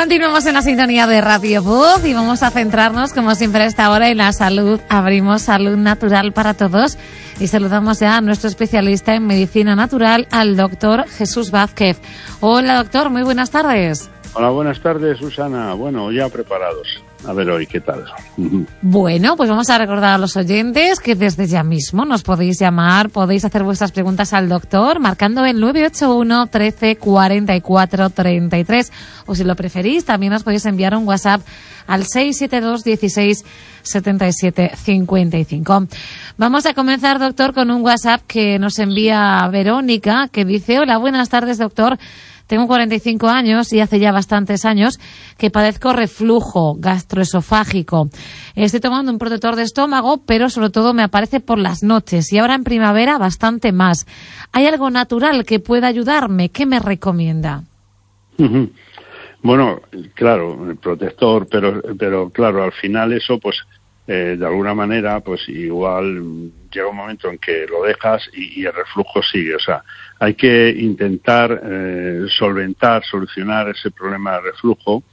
Continuamos en la sintonía de Radio Voz y vamos a centrarnos, como siempre a esta hora, en la salud. Abrimos Salud Natural para Todos y saludamos ya a nuestro especialista en medicina natural, al doctor Jesús Vázquez. Hola, doctor, muy buenas tardes. Hola, buenas tardes, Susana. Bueno, ya preparados. A ver hoy, ¿qué tal? Bueno, pues vamos a recordar a los oyentes que desde ya mismo nos podéis llamar, podéis hacer vuestras preguntas al doctor marcando el 981 13 44 33 o si lo preferís también os podéis enviar un WhatsApp al 672 16 77 55. Vamos a comenzar, doctor, con un WhatsApp que nos envía Verónica, que dice: hola, buenas tardes, doctor. Tengo 45 años y hace ya bastantes años que padezco reflujo gastroesofágico. Estoy tomando un protector de estómago, pero sobre todo me aparece por las noches y ahora en primavera bastante más. ¿Hay algo natural que pueda ayudarme? ¿Qué me recomienda? Bueno, claro, el protector, pero claro, al final eso, pues, de alguna manera, pues igual llega un momento en que lo dejas y el reflujo sigue. O sea, hay que intentar solucionar ese problema de reflujo,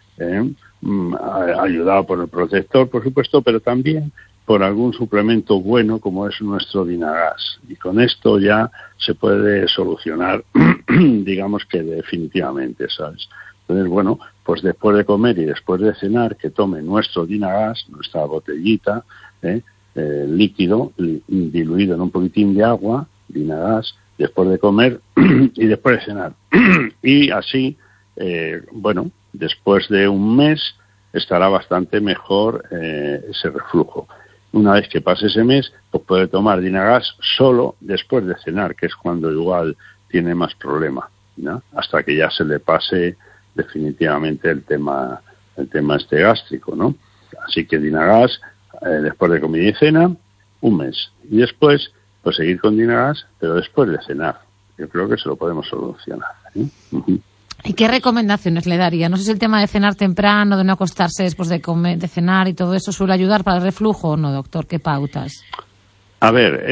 ayudado por el protector, por supuesto, pero también por algún suplemento bueno como es nuestro Dinagas. Y con esto ya se puede solucionar, digamos que definitivamente, ¿sabes? Entonces, bueno, pues después de comer y después de cenar, que tome nuestro Dinagas, nuestra botellita, líquido, diluido en un poquitín de agua, Dinagas, después de comer y después de cenar. Y así, bueno, después de un mes estará bastante mejor ese reflujo. Una vez que pase ese mes, pues puede tomar Dinagas solo después de cenar, que es cuando igual tiene más problema, ¿no? Hasta que ya se le pase definitivamente el tema este gástrico, ¿no? Así que Dinagas después de comida y cena, un mes. Y después, pues seguir con Dinagas, pero después de cenar. Yo creo que se lo podemos solucionar, ¿eh? ¿Y qué recomendaciones le daría? No sé si el tema de cenar temprano, de no acostarse después de comer, de cenar y todo eso suele ayudar para el reflujo o no, doctor. ¿Qué pautas? A ver,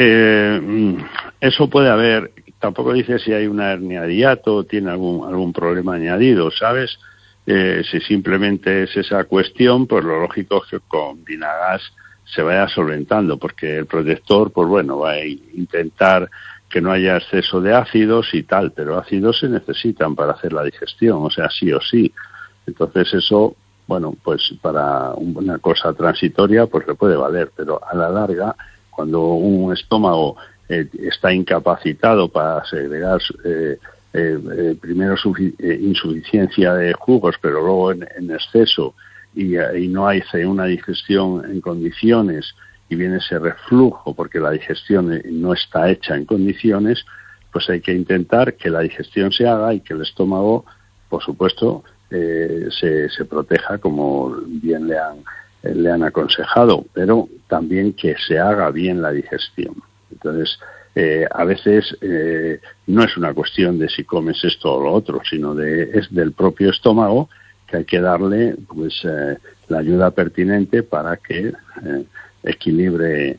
eso puede haber. Tampoco dice si hay una hernia de hiato o tiene algún problema añadido, ¿sabes? Si simplemente es esa cuestión, pues lo lógico es que con Dinagas se vaya solventando, porque el protector, pues bueno, va a intentar que no haya exceso de ácidos y tal, pero ácidos se necesitan para hacer la digestión, o sea, sí o sí. Entonces eso, bueno, pues para una cosa transitoria, pues le puede valer, pero a la larga, cuando un estómago está incapacitado para segregar primero insuficiencia de jugos, pero luego en exceso y no hay una digestión en condiciones y viene ese reflujo porque la digestión no está hecha en condiciones, pues hay que intentar que la digestión se haga y que el estómago, por supuesto, se proteja como bien le han aconsejado, pero también que se haga bien la digestión. Entonces, a veces no es una cuestión de si comes esto o lo otro, sino es del propio estómago que hay que darle pues la ayuda pertinente para que equilibre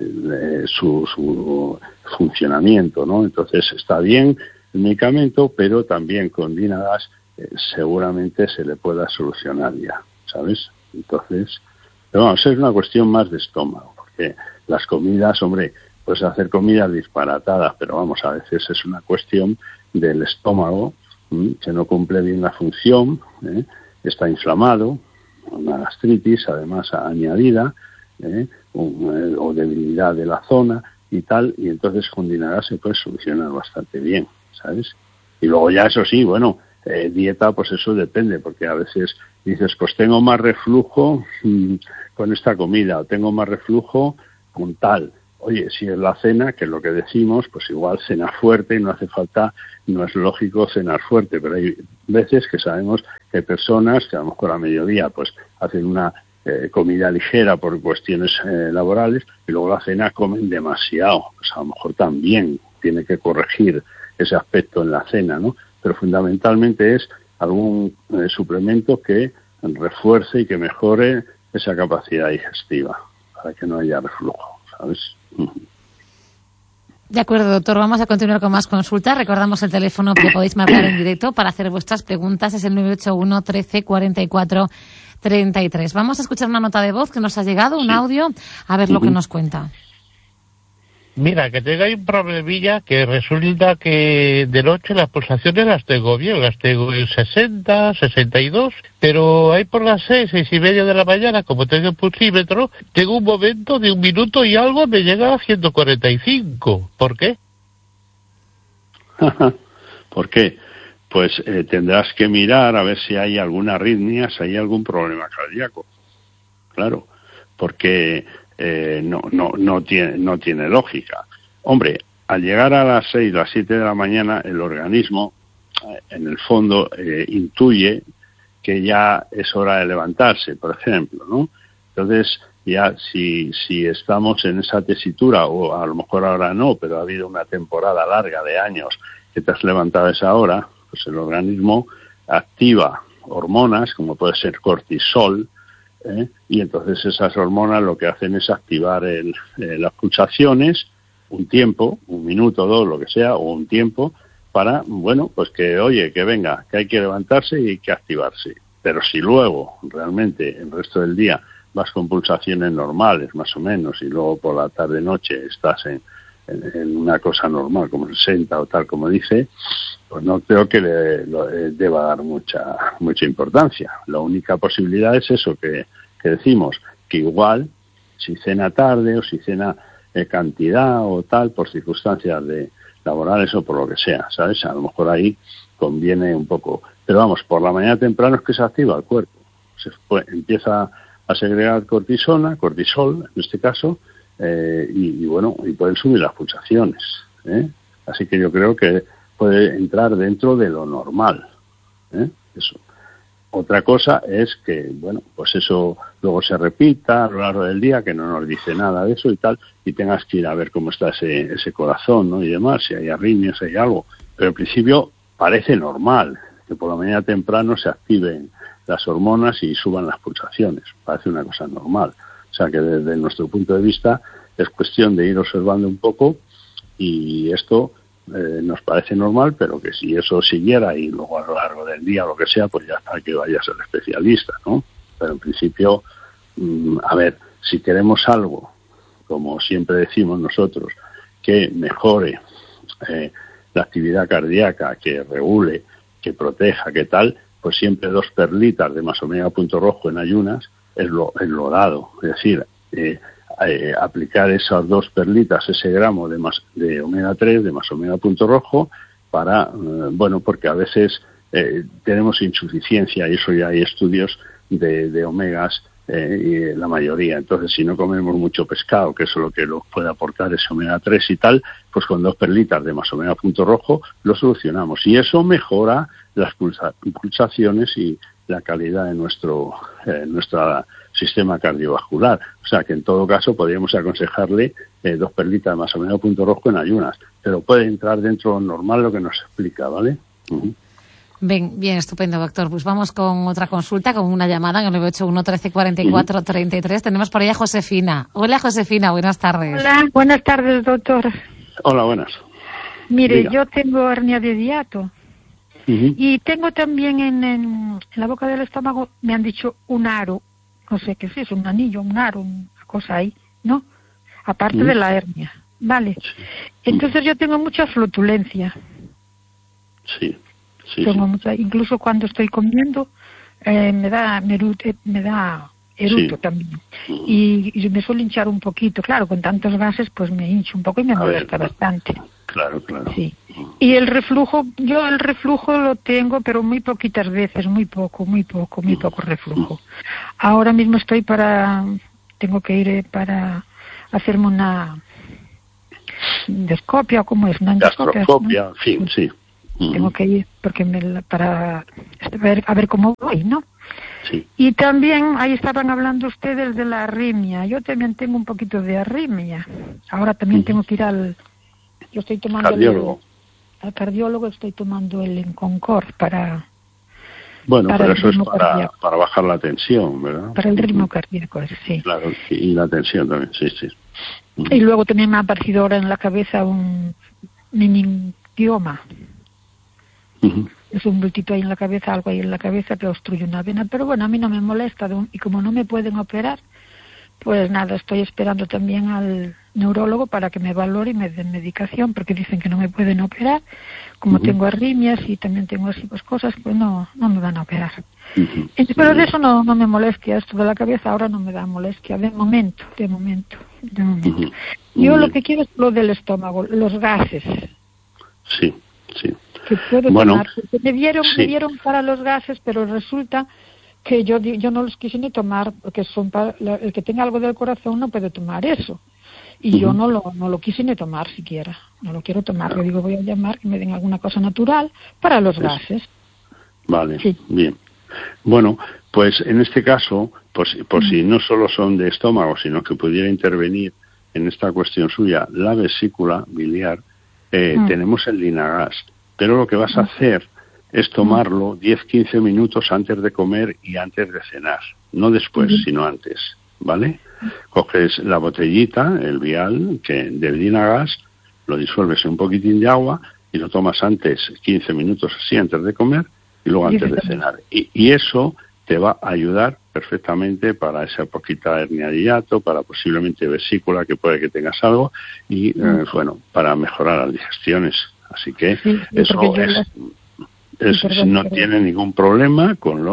su funcionamiento, ¿no? Entonces está bien el medicamento, pero también con Dinagas seguramente se le pueda solucionar ya, ¿sabes? Entonces, pero vamos, es una cuestión más de estómago, porque las comidas, hombre, puedes hacer comidas disparatadas, pero vamos, a veces es una cuestión del estómago que no cumple bien la función, está inflamado, una gastritis además añadida, o debilidad de la zona y tal, y entonces con Dinagas se puede solucionar bastante bien, ¿sabes? Y luego ya eso sí, bueno, dieta, pues eso depende, porque a veces dices, pues tengo más reflujo con esta comida, o tengo más reflujo con tal. Oye, si es la cena, que es lo que decimos, pues igual cena fuerte y no hace falta, no es lógico cenar fuerte, pero hay veces que sabemos que hay personas que a lo mejor a mediodía pues hacen una comida ligera por cuestiones laborales y luego la cena comen demasiado, pues a lo mejor también tiene que corregir ese aspecto en la cena, ¿no? Pero fundamentalmente es algún suplemento que refuerce y que mejore esa capacidad digestiva para que no haya reflujo, ¿sabes? De acuerdo, doctor. Vamos a continuar con más consultas. Recordamos el teléfono que podéis marcar en directo para hacer vuestras preguntas. Es el 981 13 44 33. Vamos a escuchar una nota de voz que nos ha llegado, un audio, a ver lo que nos cuenta. Mira, que tengo ahí un problemilla que resulta que de noche las pulsaciones las tengo bien, las tengo en 60, 62, pero ahí por las 6:30 de la mañana, como tengo el pulsímetro, tengo un momento de 1 minuto y algo me llega a 145. ¿Por qué? ¿Por qué? Pues tendrás que mirar a ver si hay alguna arritmia, si hay algún problema cardíaco. Claro, porque no tiene lógica. Hombre, al llegar a las 6, las 7 de la mañana, el organismo, en el fondo, intuye que ya es hora de levantarse, por ejemplo, ¿no? Entonces, ya si estamos en esa tesitura, o a lo mejor ahora no, pero ha habido una temporada larga de años que te has levantado a esa hora, pues el organismo activa hormonas, como puede ser cortisol, y entonces esas hormonas lo que hacen es activar las pulsaciones un tiempo, 1 minuto, 2, lo que sea, o un tiempo, para, bueno, pues que venga, que hay que levantarse y hay que activarse. Pero si luego, realmente, el resto del día vas con pulsaciones normales, más o menos, y luego por la tarde-noche estás en una cosa normal, como 60 o tal, como dice, pues no creo que le deba dar mucha importancia. La única posibilidad es eso que decimos, que igual, si cena tarde o si cena cantidad o tal, por circunstancias laborales o por lo que sea, ¿sabes? A lo mejor ahí conviene un poco. Pero vamos, por la mañana temprano es que se activa el cuerpo. Empieza a segregar cortisol, en este caso, y pueden subir las pulsaciones, Así que yo creo que puede entrar dentro de lo normal, eso. Otra cosa es que, bueno, pues eso luego se repita a lo largo del día, que no nos dice nada de eso y tal, y tengas que ir a ver cómo está ese corazón, ¿no? Y demás, si hay arritmias, si hay algo. Pero al principio parece normal que por la mañana temprano se activen las hormonas y suban las pulsaciones. Parece una cosa normal. O sea que desde nuestro punto de vista es cuestión de ir observando un poco, y esto nos parece normal, pero que si eso siguiera y luego a lo largo del día o lo que sea, pues ya está, que vayas al especialista, ¿no? Pero en principio, a ver, si queremos algo, como siempre decimos nosotros, que mejore la actividad cardíaca, que regule, que proteja, que tal, pues siempre 2 perlitas de masomega punto rojo en ayunas es lo dado. Es decir, aplicar esas 2 perlitas, ese gramo de omega 3, de masomega punto rojo, para, porque a veces tenemos insuficiencia, y eso ya hay estudios de omegas, y la mayoría. Entonces, si no comemos mucho pescado, que eso es lo que nos puede aportar ese omega 3 y tal, pues con 2 perlitas de masomega punto rojo lo solucionamos. Y eso mejora las pulsaciones y la calidad de nuestro sistema cardiovascular. O sea que en todo caso podríamos aconsejarle 2 perlitas de masomega punto rojo en ayunas, pero puede entrar dentro de lo normal lo que nos explica, ¿vale? Uh-huh. Bien, estupendo, doctor. Pues vamos con otra consulta, con una llamada en el 981 13 44 33. Tenemos por ahí a Josefina. Hola, Josefina, buenas tardes. Hola, buenas tardes, doctor. Hola, buenas. Mire, Diga. yo tengo hernia de hiato. Y tengo también en la boca del estómago, me han dicho un aro, no sé qué es un anillo, un aro, una cosa ahí, ¿no? Aparte de la hernia, ¿vale? Entonces yo tengo mucha flotulencia. Sí. Tengo mucha, incluso cuando estoy comiendo me da eruto también. Y me suele hinchar un poquito, claro, con tantos gases pues me hincho un poco y me molesta bastante. Claro. Sí. Y el reflujo lo tengo, pero muy poquitas veces, muy poco reflujo. Ahora mismo tengo que ir para hacerme una endoscopia, ¿cómo es? Una endoscopia, gastroscopia, en fin, sí. Tengo que ir porque para ver cómo voy, ¿no? Sí. Y también ahí estaban hablando ustedes de la arritmia. Yo también tengo un poquito de arritmia. Ahora también tengo que ir yo estoy tomando al cardiólogo, estoy tomando el Enconcord para... Bueno, pero eso es para bajar la tensión, ¿verdad? Para el ritmo cardíaco, sí. Claro, y la tensión también, sí. Y luego también me ha aparecido ahora en la cabeza un meningioma. Es un bultito ahí en la cabeza, algo ahí en la cabeza que obstruye una vena, pero bueno, a mí no me molesta, y como no me pueden operar, pues nada, estoy esperando también al neurólogo para que me valore y me den medicación, porque dicen que no me pueden operar, como tengo arritmias y también tengo así pues cosas, pues no me van a operar. Pero de eso no me molestia, esto de la cabeza ahora no me da molestia, de momento. Yo lo que quiero es lo del estómago, los gases. Sí. Que puedo tomar, porque me dieron para los gases, pero resulta que yo no los quise ni tomar, porque son para el que tenga algo del corazón no puede tomar eso. Y yo no lo quise ni tomar siquiera, no lo quiero tomar. Yo digo, voy a llamar que me den alguna cosa natural para los gases. Vale, bien. Bueno, pues en este caso, por si no solo son de estómago, sino que pudiera intervenir en esta cuestión suya la vesícula biliar, tenemos el Dinagas. Pero lo que vas a hacer es tomarlo 10-15 minutos antes de comer y antes de cenar. No después, sino antes, ¿vale? Coges la botellita, el vial del Dinagas, lo disuelves en un poquitín de agua y lo tomas antes, 15 minutos así antes de comer y luego antes de cenar. Y eso te va a ayudar perfectamente para esa poquita hernia de hiato, para posiblemente vesícula, que puede que tengas algo, y bueno, para mejorar las digestiones. Así que no tiene ningún problema con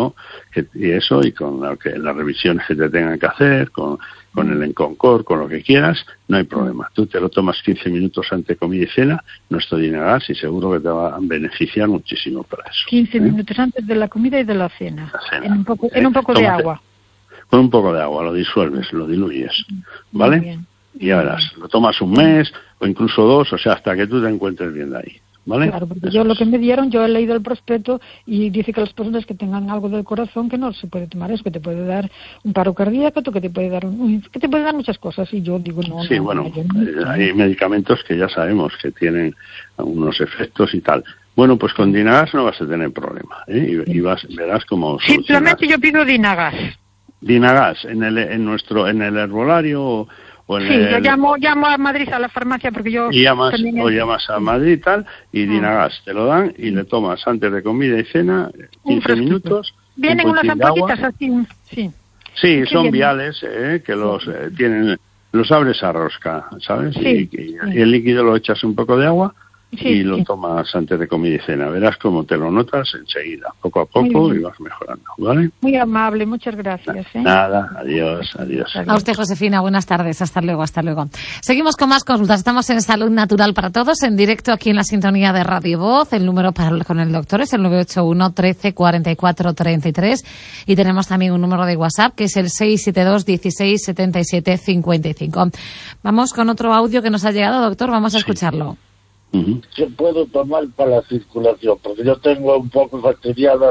y con las revisiones que te tengan que hacer, con el Enconcor, con lo que quieras, no hay problema. Tú te lo tomas 15 minutos antes de comida y cena, nuestro Dinagas, y seguro que te va a beneficiar muchísimo para eso. 15 minutos antes de la comida y de la cena. En un poco de agua. Con un poco de agua, lo disuelves, lo diluyes, ¿vale? Y ya verás, lo tomas un mes o incluso 2, o sea, hasta que tú te encuentres bien de ahí, ¿vale? Claro, porque lo que me dieron, yo he leído el prospecto y dice que las personas que tengan algo del corazón que no se puede tomar eso, que te puede dar un paro cardíaco, que te puede dar muchas cosas, y yo digo no. Sí, hay medicamentos que ya sabemos que tienen algunos efectos y tal. Bueno, pues con Dinagas no vas a tener problema, ¿eh? Y verás cómo simplemente yo pido Dinagas. Dinagas en el herbolario yo llamo a Madrid a la farmacia porque yo llamas a Madrid y tal, y Dinagas te lo dan y le tomas antes de comida y cena 15 minutos. Vienen unas ampollitas así, sí, son viales que los tienen, los abres a rosca, ¿sabes? Y el líquido lo echas un poco de agua y lo tomas antes de comida y cena. Verás cómo te lo notas enseguida, poco a poco, y vas mejorando, ¿vale? Muy amable, muchas gracias. Nada, adiós. A usted, Josefina, buenas tardes, hasta luego. Seguimos con más consultas, estamos en Salud Natural para Todos, en directo aquí en la sintonía de Radio Voz. El número para hablar con el doctor es el 981 13 44 33 y tenemos también un número de WhatsApp que es el 672 16 77 55. Vamos con otro audio que nos ha llegado, doctor, vamos a escucharlo. ¿Qué puedo tomar para la circulación? Porque yo tengo un poco fastidiada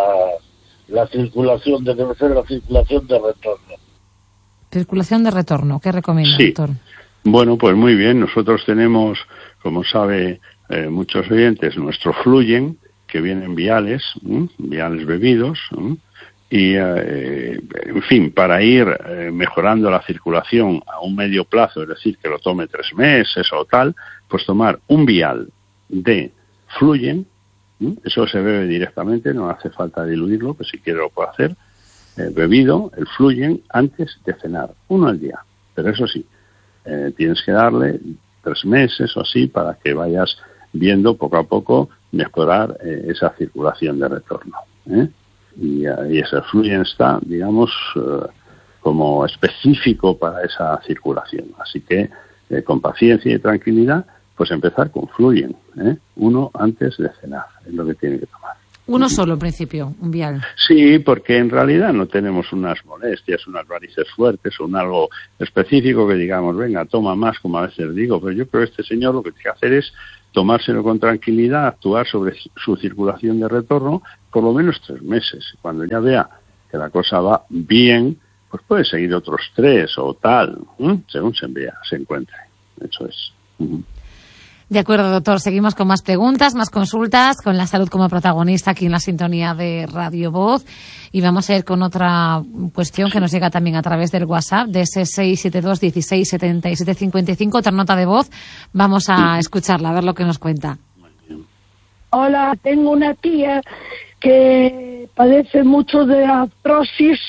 la circulación, debe ser la circulación de retorno. Circulación de retorno, ¿qué recomienda, doctor? Bueno, pues muy bien, nosotros tenemos, como sabe muchos oyentes, nuestro Fluyen, que viene en viales bebidos, y en fin, para ir mejorando la circulación a un medio plazo, es decir, que lo tome 3 meses o tal, pues tomar un vial de Fluyen, eso se bebe directamente, no hace falta diluirlo, pues si quiere lo puede hacer, bebido, el Fluyen, antes de cenar, 1 al día, pero eso sí, tienes que darle 3 meses o así para que vayas viendo poco a poco mejorar esa circulación de retorno, y ese Fluyen está, digamos, como específico para esa circulación. Así que, con paciencia y tranquilidad, pues empezar con Fluyen, 1 antes de cenar, es lo que tiene que tomar. Uno solo, en principio, un vial. Sí, porque en realidad no tenemos unas molestias, unas varices fuertes o algo específico que digamos, venga, toma más, como a veces digo, pero yo creo que este señor lo que tiene que hacer es tomárselo con tranquilidad, actuar sobre su circulación de retorno por lo menos 3 meses. Cuando ya vea que la cosa va bien, pues puede seguir otros 3 o tal, según se encuentre. Eso es. De acuerdo, doctor. Seguimos con más preguntas, más consultas, con la salud como protagonista aquí en la sintonía de Radio Voz. Y vamos a ir con otra cuestión que nos llega también a través del WhatsApp, de ese 672 16 77 55. Otra nota de voz. Vamos a escucharla, a ver lo que nos cuenta. Hola, tengo una tía que padece mucho de artrosis,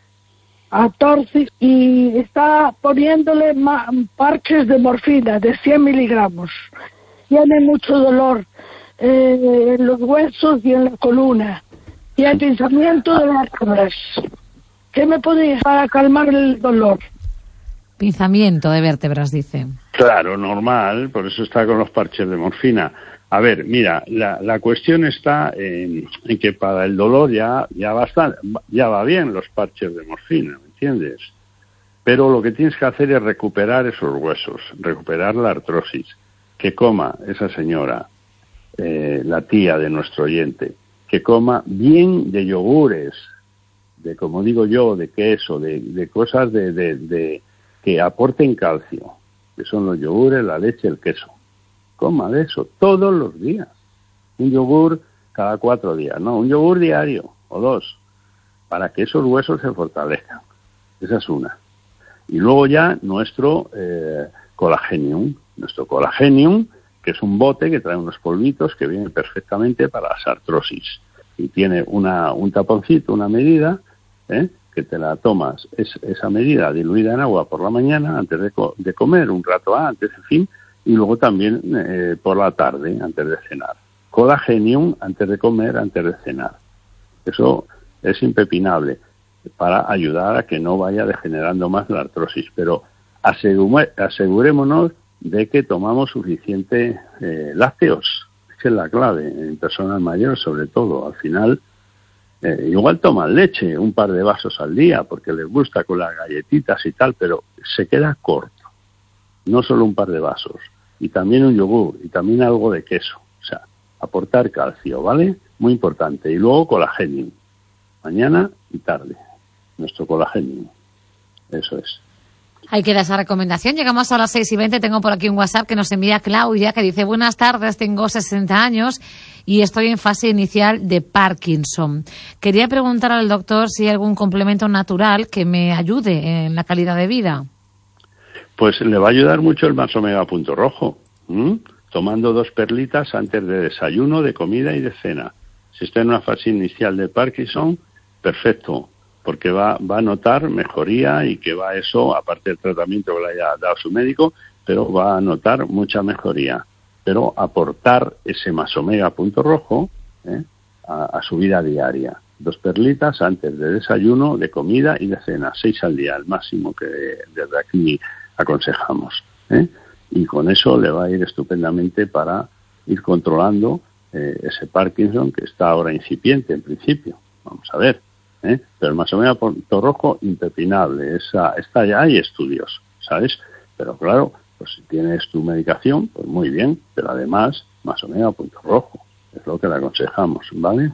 y está poniéndole parches de morfina de 100 miligramos. Tiene mucho dolor en los huesos y en la columna y el pinzamiento de vértebras. ¿Qué me podéis para calmar el dolor? Pinzamiento de vértebras, dice. Claro, normal, por eso está con los parches de morfina. A ver, mira, la cuestión está en que para el dolor ya va bien los parches de morfina, ¿me entiendes? Pero lo que tienes que hacer es recuperar esos huesos, recuperar la artrosis. Que coma esa señora, la tía de nuestro oyente, que coma bien de yogures, de, como digo yo, de queso, de cosas de que aporten calcio, que son los yogures, la leche, el queso. Coma de eso todos los días. Un yogur cada 4 días, no, un yogur diario o 2, para que esos huesos se fortalezcan. Esa es una. Y luego ya nuestro Colagenium, que es un bote que trae unos polvitos que viene perfectamente para las artrosis. Y tiene un taponcito, una medida, que te la tomas, esa medida diluida en agua por la mañana antes de comer, un rato antes, en fin, y luego también por la tarde, antes de cenar. Colagenium antes de comer, antes de cenar. Eso es impepinable para ayudar a que no vaya degenerando más la artrosis. Pero asegurémonos de que tomamos suficiente lácteos. Esa es la clave, en personas mayores sobre todo. Al final, igual toman leche, un par de vasos al día, porque les gusta con las galletitas y tal, pero se queda corto. No solo un par de vasos. Y también un yogur, y también algo de queso. O sea, aportar calcio, ¿vale? Muy importante. Y luego colagenium. Mañana y tarde. Nuestro colagenium. Eso es. Ahí queda esa recomendación. Llegamos a las 6:20. Tengo por aquí un WhatsApp que nos envía Claudia, que dice: buenas tardes, tengo 60 años y estoy en fase inicial de Parkinson. Quería preguntar al doctor si hay algún complemento natural que me ayude en la calidad de vida. Pues le va a ayudar mucho el Más Omega Punto Rojo, tomando 2 perlitas antes de desayuno, de comida y de cena. Si está en una fase inicial de Parkinson, perfecto, porque va a notar mejoría y que va eso, aparte del tratamiento que le haya dado su médico, pero va a notar mucha mejoría. Pero aportar ese Más Omega Punto Rojo a su vida diaria. 2 perlitas antes de desayuno, de comida y de cena, 6 al día, el máximo que desde aquí aconsejamos, y con eso le va a ir estupendamente para ir controlando ese Parkinson que está ahora incipiente en principio. Vamos a ver, pero el Más Omega Punto Rojo impepinable, está ya, hay estudios, ¿sabes? Pero claro, pues si tienes tu medicación, pues muy bien, pero además Más Omega Punto Rojo es lo que le aconsejamos, ¿vale?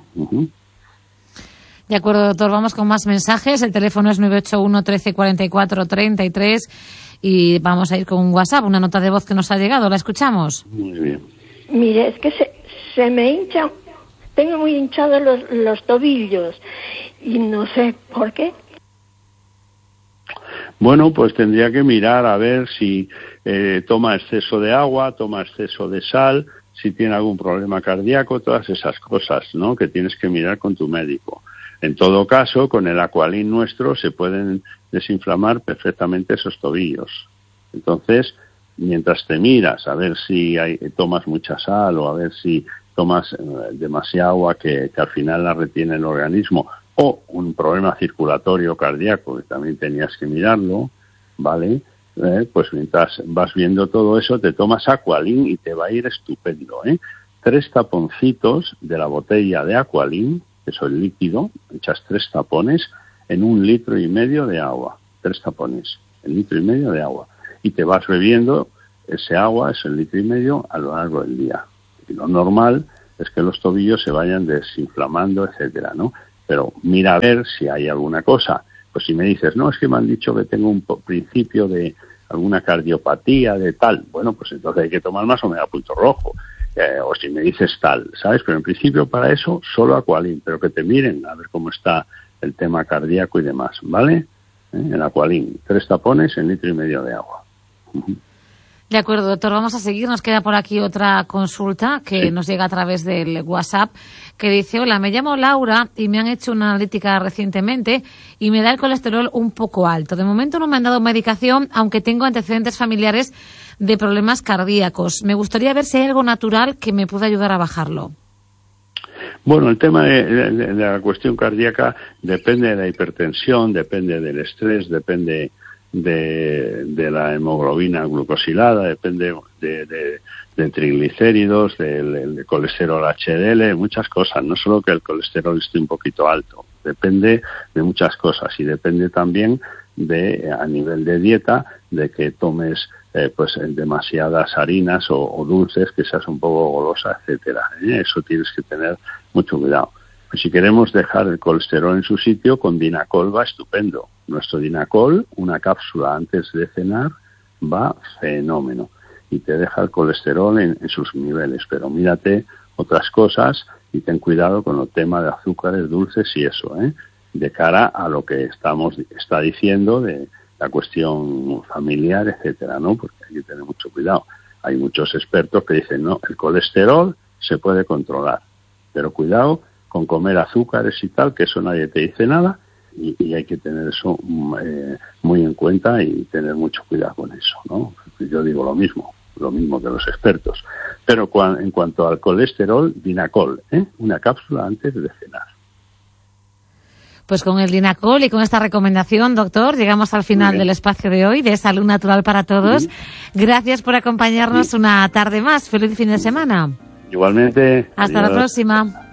De acuerdo, doctor, vamos con más mensajes. El teléfono es 981 13 44 33 y vamos a ir con un WhatsApp, una nota de voz que nos ha llegado. ¿La escuchamos? Muy bien. Mire, es que se me hinchan, tengo muy hinchados los tobillos y no sé por qué. Bueno, pues tendría que mirar a ver si toma exceso de agua, toma exceso de sal, si tiene algún problema cardíaco, todas esas cosas, ¿no?, que tienes que mirar con tu médico. En todo caso, con el Aqualin nuestro se pueden desinflamar perfectamente esos tobillos. Entonces, mientras te miras a ver si tomas mucha sal o a ver si tomas demasiada agua que al final la retiene el organismo, o un problema circulatorio cardíaco, que también tenías que mirarlo, ¿vale? Pues mientras vas viendo todo eso, te tomas Aqualin y te va a ir estupendo, 3 taponcitos de la botella de Aqualin, eso es líquido, echas 3 tapones en 1,5 litros de agua. 3 tapones en 1,5 litros de agua. Y te vas bebiendo ese agua, ese 1,5 litros, a lo largo del día. Y lo normal es que los tobillos se vayan desinflamando, etcétera, ¿no? Pero mira a ver si hay alguna cosa. Pues si me dices, no, es que me han dicho que tengo un principio de alguna cardiopatía de tal, bueno, pues entonces hay que tomar más omega punto rojo. O si me dices tal, ¿sabes? Pero en principio para eso solo Aqualin, pero que te miren a ver cómo está el tema cardíaco y demás, ¿vale? El Aqualin, 3 tapones en 1,5 litros de agua. De acuerdo, doctor, vamos a seguir. Nos queda por aquí otra consulta que nos llega a través del WhatsApp, que dice: hola, me llamo Laura y me han hecho una analítica recientemente y me da el colesterol un poco alto. De momento no me han dado medicación, aunque tengo antecedentes familiares de problemas cardíacos. Me gustaría ver si hay algo natural que me pueda ayudar a bajarlo. Bueno, el tema de la cuestión cardíaca depende de la hipertensión, depende del estrés, depende de la hemoglobina glucosilada, depende de triglicéridos, del colesterol HDL, muchas cosas, no solo que el colesterol esté un poquito alto, depende de muchas cosas y depende también a nivel de dieta, de que tomes pues demasiadas harinas o dulces, que seas un poco golosa, etcétera. Eso tienes que tener mucho cuidado. Pues si queremos dejar el colesterol en su sitio, con Dinacol va estupendo. Nuestro Dinacol, una cápsula antes de cenar, va fenómeno y te deja el colesterol en sus niveles. Pero mírate otras cosas y ten cuidado con el tema de azúcares, dulces y eso, de cara a lo que está diciendo de la cuestión familiar, etcétera, ¿no? Porque hay que tener mucho cuidado. Hay muchos expertos que dicen, no, el colesterol se puede controlar, pero cuidado con comer azúcares y tal, que eso nadie te dice nada, y hay que tener eso muy en cuenta y tener mucho cuidado con eso, ¿no? Yo digo lo mismo que los expertos. Pero en cuanto al colesterol, Dinacol, una cápsula antes de cenar. Pues con el Dinacol y con esta recomendación, doctor, llegamos al final del espacio de hoy, de Salud Natural para Todos. Gracias por acompañarnos una tarde más. Feliz fin de semana. Igualmente. Hasta la próxima.